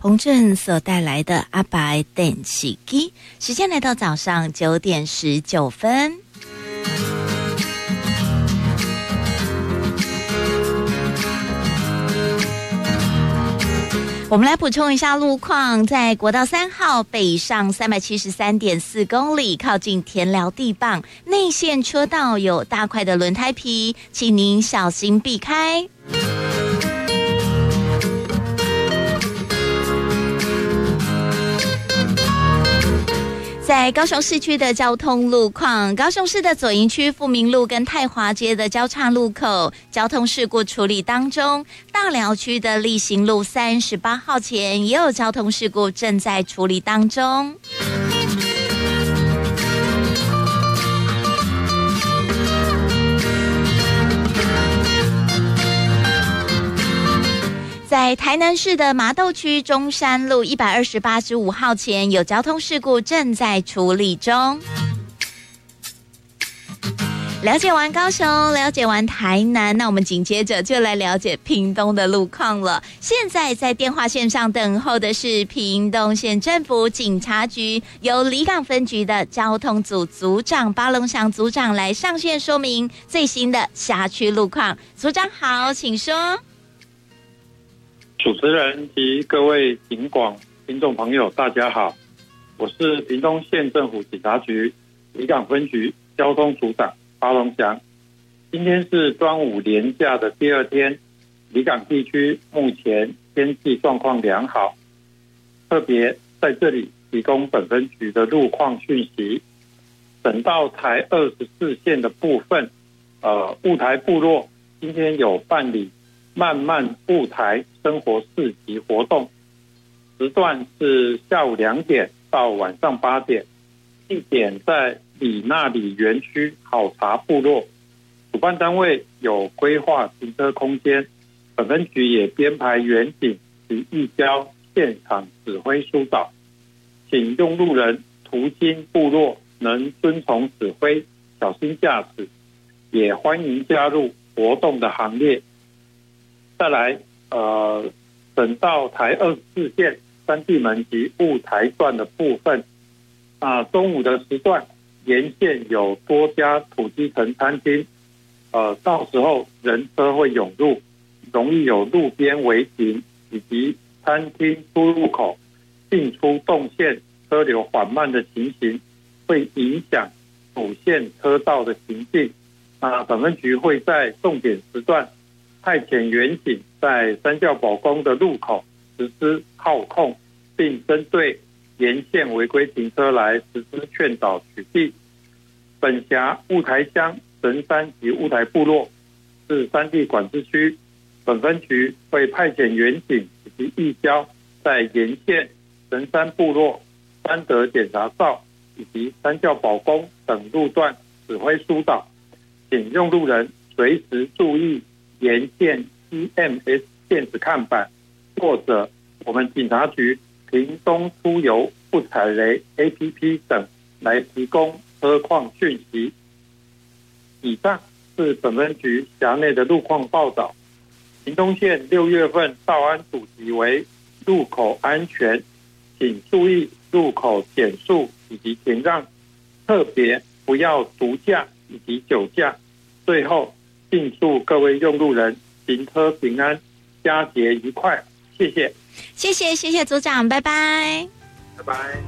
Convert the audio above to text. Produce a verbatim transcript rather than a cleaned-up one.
洪正所带来的阿白电视机，时间来到早上九点十九分。我们来补充一下路况，在国道三号北上三百七十三点四公里，靠近田寮地磅内线车道有大块的轮胎皮，请您小心避开。在高雄市区的交通路况，高雄市的左营区富民路跟太华街的交叉路口交通事故处理当中，大寮区的力行路三十八号前也有交通事故正在处理当中。在台南市的麻豆区中山路一百二十八之五号前有交通事故正在处理中。了解完高雄，了解完台南，那我们紧接着就来了解屏东的路况了。现在在电话线上等候的是屏东县政府警察局由里港分局的交通组组长巴龙祥组长来上线说明最新的辖区路况。组长好，请说。 主持人及各位警广听众朋友大家好，我是屏东县政府警察局里港分局交通组长巴龙祥。今天是端午连假的第二天，里港地区目前天气状况良好，特别在这里提供本分局的路况讯息。省道台二十四线的部分，呃，雾台部落今天有办理慢慢雾台生活市集活动，时段是下午两点到晚上八点，地点在里纳里园区好茶部落。主办单位有规划停车空间，本分局也编排远景及义交现场指挥疏导，请用路人途经部落能遵从指挥，小心驾驶，也欢迎加入活动的行列。再来，呃，省道台二十四线三地门及雾台段的部分，啊，中午的时段沿线有多家土鸡城餐厅，呃，到时候人车会涌入，容易有路边违停以及餐厅出入口进出动线车流缓慢的情形，会影响主线车道的行进。啊，本分局会在重点时段派遣员警在三教保宫的路口实施号控，并针对沿线违规停车来实施劝导取缔。本辖雾台乡、神山及雾台部落是山地管制区，本分局会派遣员警以及义交在沿线神山部落、三德检查哨以及三教保宫等路段指挥疏导，请用路人随时注意沿线 E M S 电子看板，或者我们警察局屏东出游不踩雷 A P P 等来提供车况讯息。以上是本分局辖内的路况报道。屏东县六月份道安主题为路口安全，请注意路口减速以及停让，特别不要毒驾以及酒驾。最后，敬祝各位用路人行车平安，佳节愉快，谢谢。 谢谢，谢谢组长，拜拜。 拜拜。